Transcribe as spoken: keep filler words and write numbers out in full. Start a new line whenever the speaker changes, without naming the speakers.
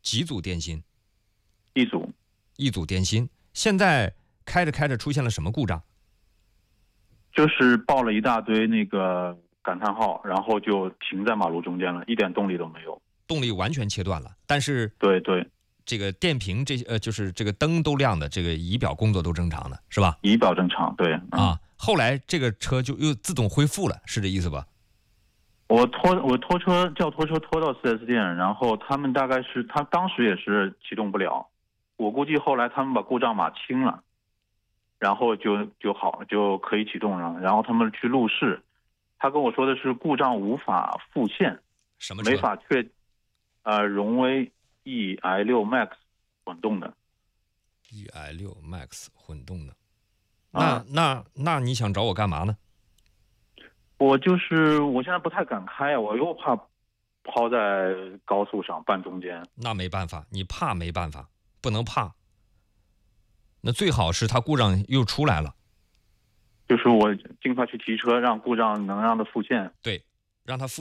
几组电芯？
一组。
一组电芯。现在开着开着出现了什么故障？
就是爆了一大堆那个感叹号，然后就停在马路中间了，一点动力都没有。
动力完全切断了，但是
对对，
这个电瓶这些呃，就是这个灯都亮的，这个仪表工作都正常的，是吧？
仪表正常，对、嗯、
啊。后来这个车就又自动恢复了，是这意思吧？
我拖我拖车叫拖车拖到 四 S 店，然后他们大概是他当时也是启动不了，我估计后来他们把故障码清了，然后就就好就可以启动了。然后他们去路试，他跟我说的是故障无法复现，
什么车？
没法确呃荣威 E i 六 Max 混动的。
E i 六 Max 混动的。那、啊、那那你想找我干嘛呢？
我就是我现在不太敢开啊，我又怕抛在高速上半中间。
那没办法，你怕没办法，不能怕。那最好是它故障又出来了，
就是我尽快去提车，让故障能让它复现。
对，让它复